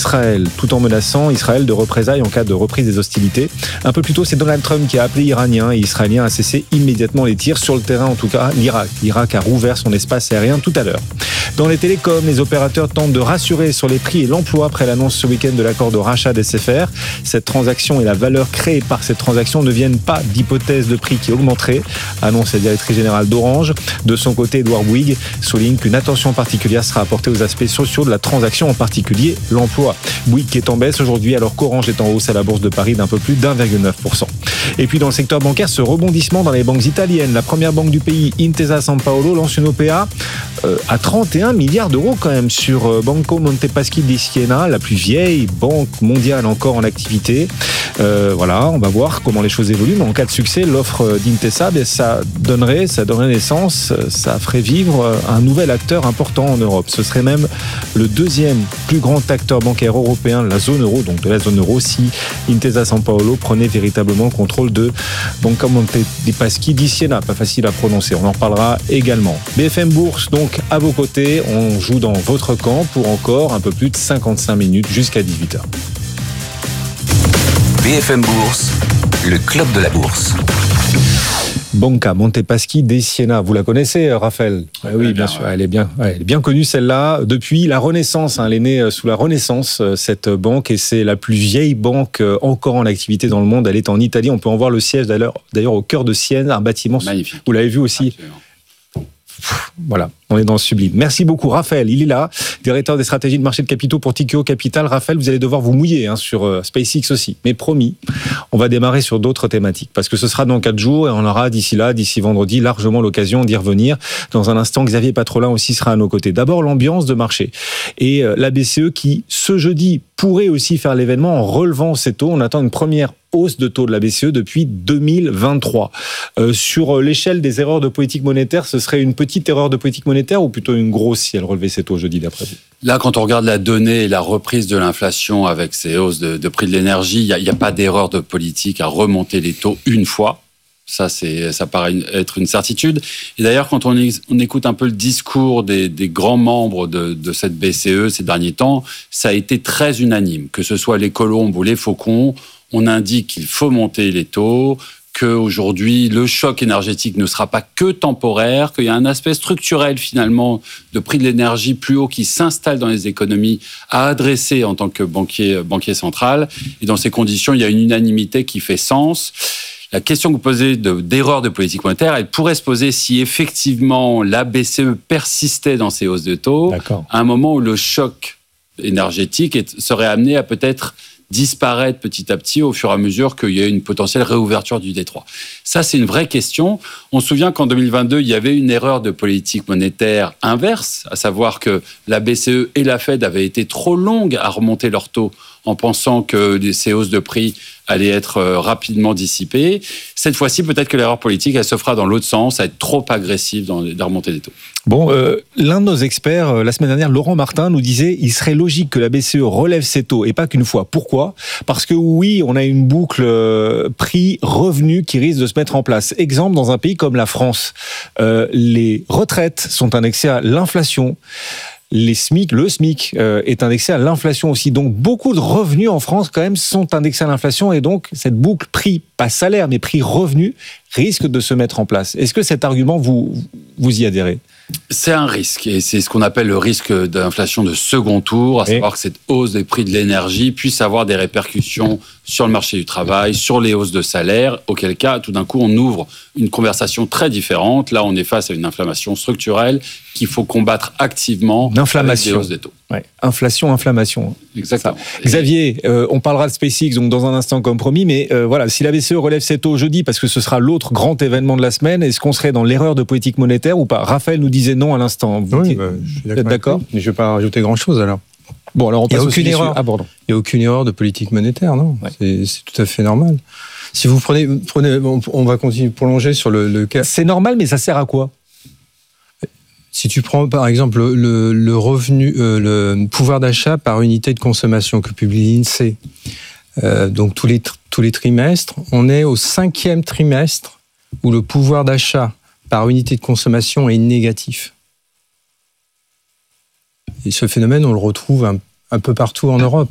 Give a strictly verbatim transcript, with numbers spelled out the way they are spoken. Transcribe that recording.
Israël, tout en menaçant Israël de représailles en cas de reprise des hostilités. Un peu plus tôt, c'est Donald Trump qui a appelé Iraniens et Israéliens à cesser immédiatement les tirs sur le terrain, en tout cas l'Irak. L'Irak a rouvert son espace aérien tout à l'heure. Dans les télécoms, les opérateurs tentent de rassurer sur les prix et l'emploi après l'annonce ce week-end de l'accord de rachat d'S F R. Cette transaction et la valeur créée par cette transaction ne viennent pas d'hypothèses de prix qui augmenteraient, annonce la directrice générale d'Orange. De son côté, Edouard Bouygues souligne qu'une attention particulière sera apportée aux aspects sociaux de la transaction, en particulier l'emploi. Bouygues qui est en baisse aujourd'hui alors qu'Orange est en hausse à la Bourse de Paris d'un peu plus d'un virgule neuf pour cent. Et puis dans le secteur bancaire, ce rebondissement dans les banques italiennes. La première banque du pays, Intesa Sanpaolo, lance une O P A euh, à trente et un milliards d'euros quand même sur euh, Banco Montepaschi di Siena, la plus vieille banque mondiale encore en activité. Euh, voilà, on va voir comment les choses évoluent. Mais en cas de succès, l'offre d'Intesa, ben, ça donnerait, ça donnerait naissance, ça ferait vivre un nouvel acteur important en Europe. Ce serait même le deuxième plus grand acteur bancaire européen de la zone euro, donc de la zone euro, si Intesa Sanpaolo prenait véritablement le contrôle de Banco Montepaschi di Siena. Pas facile à prononcer, on en reparlera également. B F M Bourse, donc à vos côtés, on joue dans votre camp pour encore un peu plus de cinquante-cinq minutes jusqu'à dix-huit heures. B F M Bourse, le club de la bourse. Banca Montepaschi di Siena, vous la connaissez, Raphaël ? Ouais, Oui, bien, bien sûr, ouais. elle est bien, ouais, elle est bien connue celle-là depuis la Renaissance. Hein, elle est née sous la Renaissance, cette banque, et c'est la plus vieille banque encore en activité dans le monde. Elle est en Italie. On peut en voir le siège d'ailleurs, d'ailleurs au cœur de Sienne, un bâtiment. Magnifique. Vous l'avez vu aussi. Absolument. Voilà, on est dans le sublime. Merci beaucoup, Raphaël. Il est là, directeur des stratégies de marché de capitaux pour Tikehau Capital. Raphaël, vous allez devoir vous mouiller hein, sur euh, SpaceX aussi. Mais promis, on va démarrer sur d'autres thématiques parce que ce sera dans quatre jours et on aura d'ici là, d'ici vendredi, largement l'occasion d'y revenir. Dans un instant, Xavier Patrolin aussi sera à nos côtés. D'abord, l'ambiance de marché et euh, la B C E qui, ce jeudi, pourrait aussi faire l'événement en relevant ses taux. On attend une première hausse de taux de la B C E depuis deux mille vingt-trois. Euh, sur l'échelle des erreurs de politique monétaire, ce serait une petite erreur de politique monétaire ou plutôt une grosse si elle relevait ses taux jeudi d'après vous ? Là, quand on regarde la donnée et la reprise de l'inflation avec ces hausses de, de prix de l'énergie, il n'y a, a pas d'erreur de politique à remonter les taux une fois. Ça, c'est, ça paraît être une certitude. Et d'ailleurs, quand on, on écoute un peu le discours des, des grands membres de, de cette B C E ces derniers temps, ça a été très unanime. Que ce soit les colombes ou les faucons, on indique qu'il faut monter les taux, qu'aujourd'hui, le choc énergétique ne sera pas que temporaire, qu'il y a un aspect structurel, finalement, de prix de l'énergie plus haut qui s'installe dans les économies à adresser en tant que banquier, banquier central. Et dans ces conditions, il y a une unanimité qui fait sens. La question que vous posez de, d'erreur de politique monétaire, elle pourrait se poser si effectivement la B C E persistait dans ses hausses de taux, D'accord. à un moment où le choc énergétique est, serait amené à peut-être disparaître petit à petit au fur et à mesure qu'il y a une potentielle réouverture du détroit. Ça, c'est une vraie question. On se souvient qu'en deux mille vingt-deux, il y avait une erreur de politique monétaire inverse, à savoir que la B C E et la Fed avaient été trop longues à remonter leurs taux en pensant que ces hausses de prix allaient être rapidement dissipées. Cette fois-ci, peut-être que l'erreur politique, elle se fera dans l'autre sens, à être trop agressive dans la remontée des taux. Bon, euh, l'un de nos experts, euh, la semaine dernière, Laurent Martin, nous disait il serait logique que la B C E relève ses taux, et pas qu'une fois. Pourquoi ? Parce que oui, on a une boucle euh, prix-revenu qui risque de se mettre en place. Exemple, dans un pays comme la France, euh, les retraites sont indexées à l'inflation. Les SMIC, le SMIC euh, est indexé à l'inflation aussi. Donc, beaucoup de revenus en France, quand même, sont indexés à l'inflation. Et donc, cette boucle prix, pas salaire, mais prix-revenu, risque de se mettre en place. Est-ce que cet argument, vous, vous y adhérez ? C'est un risque, et c'est ce qu'on appelle le risque d'inflation de second tour, à savoir que cette hausse des prix de l'énergie puisse avoir des répercussions sur le marché du travail, sur les hausses de salaire, auquel cas, tout d'un coup, on ouvre une conversation très différente. Là, on est face à une inflammation structurelle qu'il faut combattre activement avec des hausses des taux. Ouais. Inflation, inflammation. Exactement. Et Xavier, euh, on parlera de SpaceX donc dans un instant comme promis, mais euh, voilà, si la B C E relève ses taux jeudi, parce que ce sera l'autre grand événement de la semaine, est-ce qu'on serait dans l'erreur de politique monétaire ou pas ? Raphaël nous disait non à l'instant. Vous oui, dites, bah, je suis vous êtes d'accord ? Mais je ne vais pas rajouter grand-chose alors. Bon, alors on Il n'y passe a aucune erreur. Ah, pardon. Il n'y a aucune erreur de politique monétaire, non. Ouais. C'est, c'est tout à fait normal. Si vous prenez, prenez on, on va continuer prolonger sur le, le cas. C'est normal, mais ça sert à quoi ? Si tu prends par exemple le, le revenu, euh, le pouvoir d'achat par unité de consommation que publie l'INSEE, euh, donc tous les, tous les trimestres, on est au cinquième trimestre où le pouvoir d'achat par unité de consommation est négatif. Et ce phénomène, on le retrouve un, un peu partout en Europe.